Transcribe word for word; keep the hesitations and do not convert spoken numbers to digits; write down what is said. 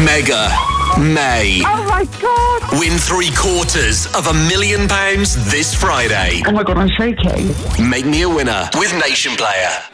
Mega May. Oh my God! Win three quarters of a million pounds this Friday. Oh my God, I'm shaking. Make me a winner with Nation Player.